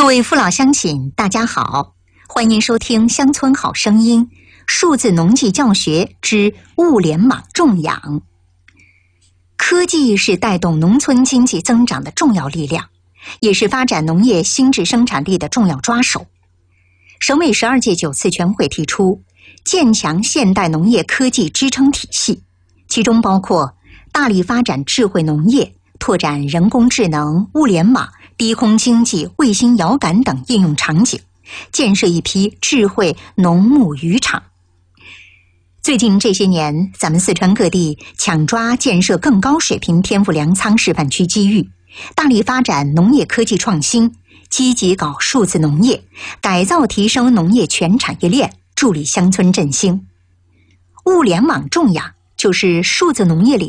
各位父老乡亲，大家好，欢迎收听《乡村好声音》数字农技教学之物联网种养。科技是带动农村经济增长的重要力量，也是发展农业新质生产力的重要抓手。省委12届9次全会提出建强现代农业科技支撑体系，其中包括大力发展智慧农业，拓展人工智能、物联网、低空经济、卫星遥感等应用场景，建设一批智慧农牧渔场。最近这些年，咱们四川各地抢抓建设更高水平天府粮仓示范区机遇，大力发展农业科技创新，积极搞数字农业，改造提升农业全产业链，助力乡村振兴。物联网种养就是数字农业里